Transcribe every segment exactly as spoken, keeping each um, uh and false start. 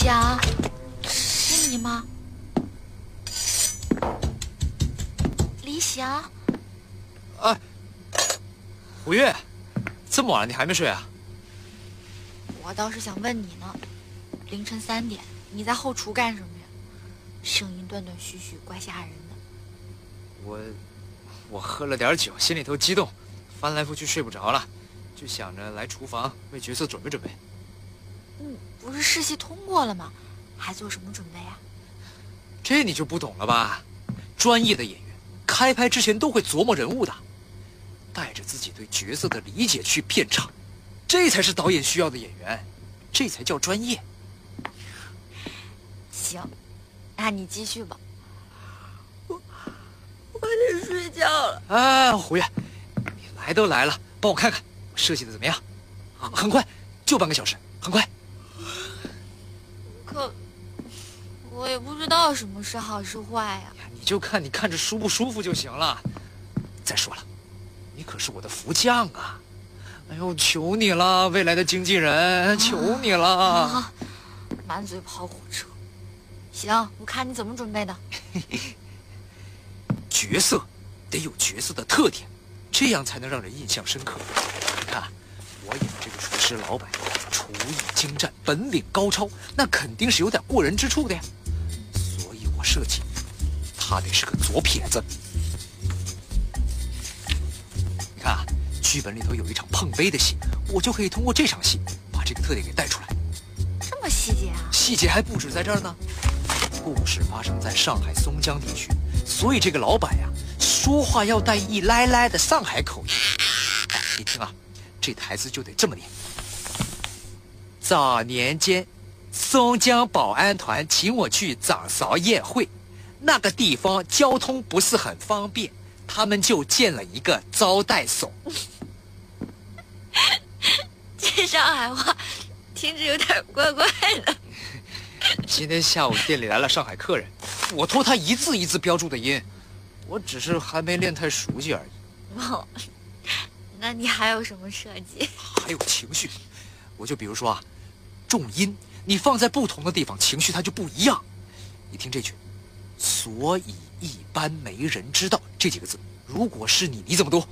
翔，是你吗？李翔。 啊，五月，这么晚了你还没睡啊？ 我倒是想问你呢，凌晨三点你在后厨干什么呀？声音断断续续，怪吓人的。 我，我喝了点酒，心里头激动，翻来覆去睡不着了，就想着来厨房为角色准备准备。 嗯，不是试戏通过了吗？还做什么准备啊？ 这你就不懂了吧？专业的演员开拍之前都会琢磨人物的，带着自己对角色的理解去片场，这才是导演需要的演员，这才叫专业。 行，那你继续吧。我我得睡觉了。 啊，胡月，你来都来了，帮我看看我设计的怎么样？很快，就半个小时，很快。 可我也不知道什么是好是坏呀。 你就看你看着舒不舒服就行了。再说了，你可是我的福将啊！哎呦，求你了，未来的经纪人，求你了！ 啊，满嘴跑火车。行，我看你怎么准备的。 角色得有角色的特点，这样才能让人印象深刻。你看，我演的这个厨师老板，厨艺精湛，本领高超，那肯定是有点过人之处的呀。所以我设计，他得是个左撇子。你看啊，剧本里头有一场碰杯的戏，我就可以通过这场戏把这个特点给带出来。 这么细节啊？细节还不止在这儿呢。故事发生在上海松江地区，所以这个老板呀，说话要带一来来的上海口音。你听啊，这台词就得这么念：早年间，松江保安团请我去掌勺宴会，那个地方交通不是很方便，他们就建了一个招待所。 这上海话听着有点怪怪的。 今天下午店里来了上海客人，我托他一字一字标注的音，我只是还没练太熟悉而已。 哦，那你还有什么设计？ 还有情绪，我就比如说啊，重音你放在不同的地方，情绪它就不一样。你听这句，所以一般没人知道这几个字，如果是你，你怎么读？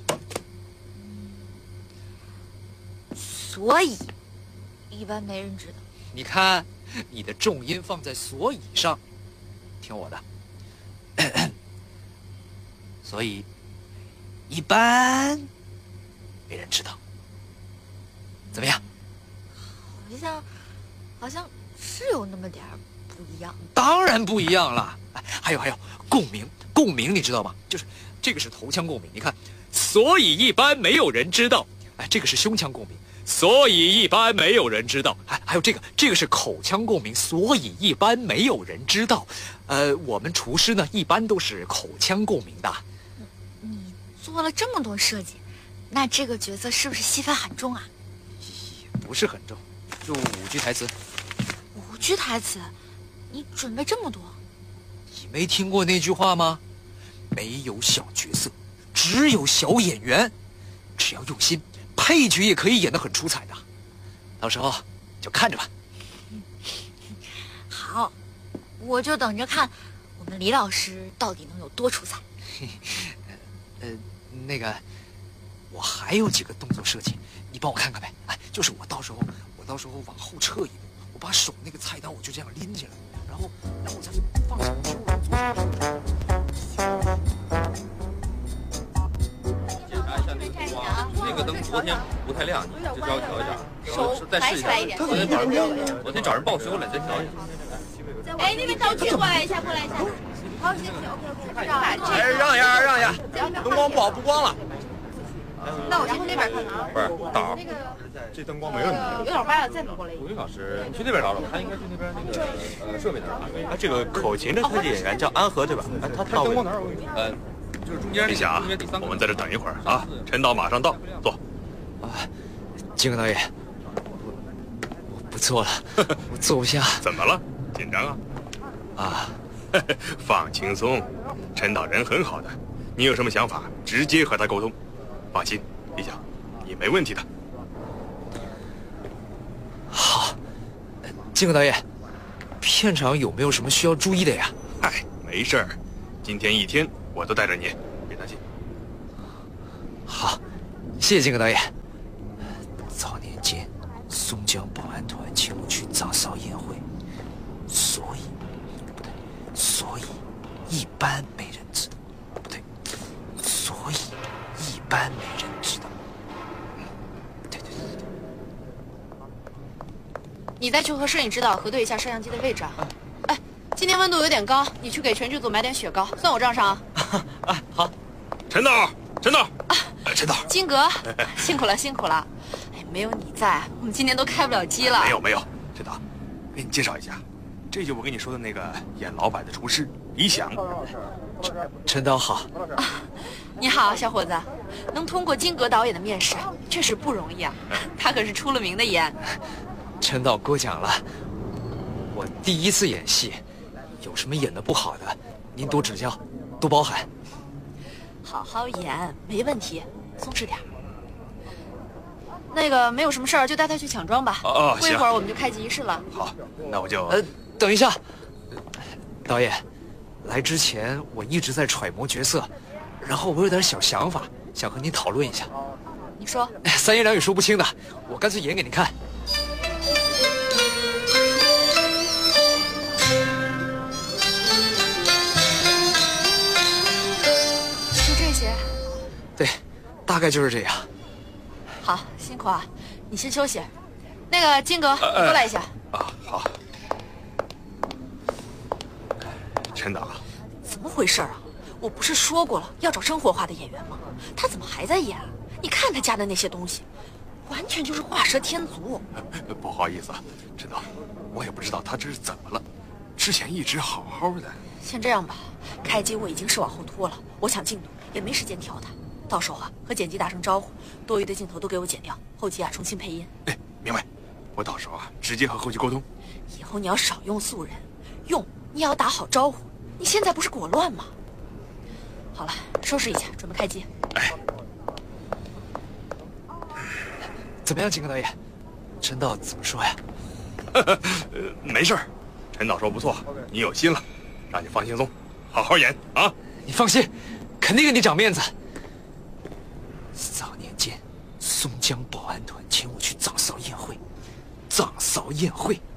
所以一般没人知道。 你看，你的重音放在所以上，听我的。咳咳，所以一般没人知道，怎么样？ 好像好像是有那么点儿不一样。 当然不一样了。还有还有，共鸣共鸣，你知道吗？就是这个是头腔共鸣，你看，所以一般没有人知道。哎，这个是胸腔共鸣。所以一般没有人知道，还还有这个，这个是口腔共鸣，所以一般没有人知道。呃，我们厨师呢，一般都是口腔共鸣的。 你做了这么多设计，那这个角色是不是戏份很重啊？ 也不是很重，就五句台词。 五句台词，你准备这么多？ 你没听过那句话吗？没有小角色，只有小演员。只要用心，配角也可以演得很出彩的，到时候就看着吧。 好，我就等着看我们李老师到底能有多出彩。 呃，那个，我还有几个动作设计，你帮我看看呗。哎，就是我到时候，我到时候往后撤一步，我把手那个菜刀我就这样拎起来，然后，然后我再放手之后左手。 那个灯昨天不太亮，你就稍微调一下， 手再试一下。昨天找人，昨天找人报修了，你再调一下。 哎，那边道具过来一下，过来一下。好，谢谢 ，OK OK。 哎，让一下，让一下，灯光不好，不光了。 那我先去那边看看啊。 不是，导， 那个这灯光没问题。 有点歪了，再挪过来一点。 吴老师，你去那边找找，他应该去那边那个呃设备那儿。哎，这个口琴的特技演员叫安和，对吧？哎，他他灯光哪儿有问题？呃，就是中间。 李霞，我们在这等一会儿啊，陈导马上到，坐。 啊，金刚导演，我我不做了，我坐不下。 怎么了？紧张啊？ 啊， 放轻松，陈导人很好的，你有什么想法直接和他沟通。放心，李霞，你没问题的。 好，金刚导演， 片场有没有什么需要注意的呀？ 嗨，没事儿，今天一天我都带着你，别担心。 好，谢谢金戈导演。早年间，松江保安团请我去掌勺宴会，所以不对，所以一般没人知道，不对，所以一般没人知道。嗯，对对对对。 你再去和摄影指导核对一下摄像机的位置啊。哎，今天温度有点高，你去给全剧组买点雪糕，算我账上啊。 啊，好。 陈导，陈导，啊，陈导， 金格，辛苦了，辛苦了。哎，没有你在，我们今天都开不了机了。 没有没有，陈导，给你介绍一下，这就我跟你说的那个演老板的厨师李想。 陈导好。 啊，你好，小伙子，能通过金格导演的面试，确实不容易啊。他可是出了名的严。 陈导过奖了，我第一次演戏，有什么演得不好的，您多指教，多包涵。 好好演，没问题，松弛点。那个没有什么事儿，就带他去抢妆吧。 哦， 过一会儿我们就开机仪式了。 好，那我就…… 呃，等一下，导演，来之前我一直在揣摩角色，然后我有点小想法，想和您讨论一下。 你说。 三言两语说不清的，我干脆演给您看。对，大概就是这样。 好，辛苦啊，你先休息。那个金格，你过来一下。 啊，好。陈导， 怎么回事啊？我不是说过了要找生活化的演员吗？他怎么还在演？你看他加的那些东西，完全就是画蛇添足。 不好意思，陈导，我也不知道他这是怎么了，之前一直好好的。 先这样吧，开机我已经是往后拖了，我抢进度也没时间调他。到时候啊，和剪辑打声招呼，多余的镜头都给我剪掉，后期啊重新配音。 哎，明白。我到时候啊直接和后期沟通。 以后你要少用素人，用你也要打好招呼。你现在不是裹乱吗？好了，收拾一下，准备开机。 哎， 怎么样，金戈导演？陈导怎么说呀？ 呃，没事儿，陈导说不错，你有心了，让你放轻松，好好演啊。 你放心，肯定给你长面子。早年间，松江保安团请我去掌勺宴会，掌勺宴会。